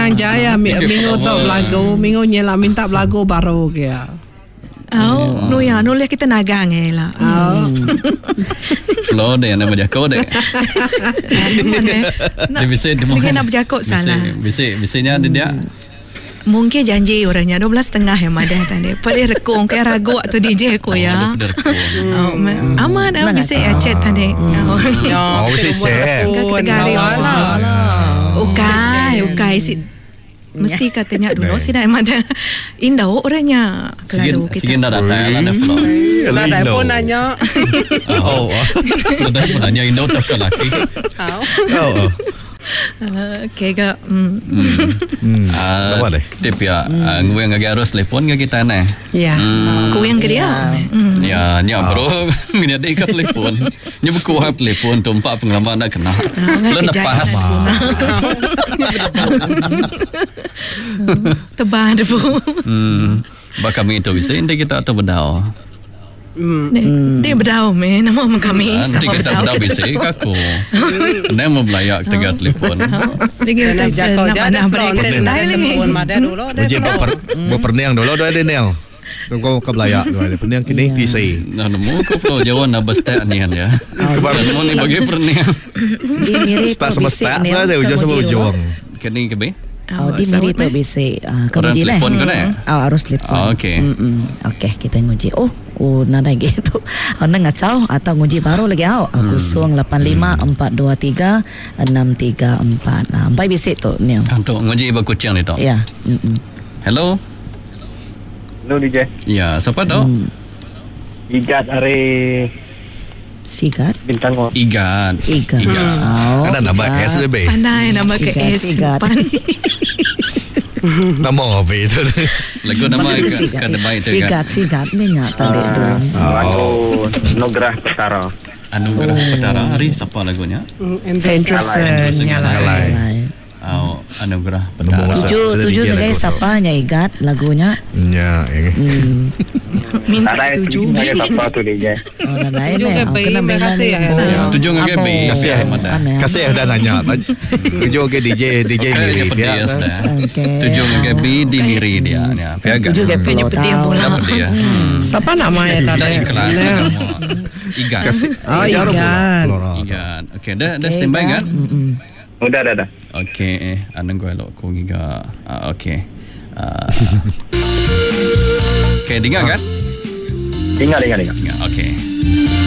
Penang Jaya minggu tu belagu, minggu nyela minta belagu baru kia. Nu lihat kita nagang lah. Flow deh, nama jago deh. Dia bisa nak berjakut salah. Bisanya dia. Mungkin janji orangnya 12.30 yang madah tadi. Pada rekong kayak ragu tu DJ ko ya. Aman bisa ya chat tadi. Bisa share. Kita gari Ukai si mesti katanya dulu sih dah ada indah orangnya kalau kita. Sige dah datang ada flow. Lah dah pun nanya. Dah pun nanya indah tak laki. Okay ke apa deh tip ya gue yang gak harus telepon ke kita nih ya gue yang dia ya nya bro ini ada ikat telepon nya buku hap telepon tumpak pengalaman nak kena lo lepas tebal tu bak kami itu bisa ini kita atau bedau dia berdau nama kami nanti kita berdau bisa kaku ini mau belayak tiga telepon dia nak mereka lagi Uji berperniang dulu ada Nel kau ke belayak ada perniang kini PC nah nemu kau flow Jawa nabas teh anian ya nemu ni bagi perniang start semesta ada ujung sama ujung kini kebe di miri tu bisa kemudian telepon kena harus telepon okey kita nguji nada gitu orang ngacau atau nguji baru lagi aku 085 423 6346 sampai bisa tu ni untuk nguji bakucing ni tu ya hello DJ ya siapa tu Igat hari Sigat bintang Igat ada nama S lebih pandai nama ke S nama apa itu lagu nama kan baik tu kan Sigat minyak tadi dulu lagu Anugerah Petara hari siapa lagunya Andrews Nyalai Anugerah Petara tujuh guys siapa Igat lagunya ya minta tujuh siapa tu DJ tujuh ngake bayi kasih dah nanya tujuh ke DJ Miri dia tujuh ngake bayi di Miri dia tujuh ke penyepeti bola siapa namanya tadi Igan Igan okey dah standby kan Udah. Okey, anang gue elok ko giga. Okey. Okey, dengar kan? Dengar. Okey.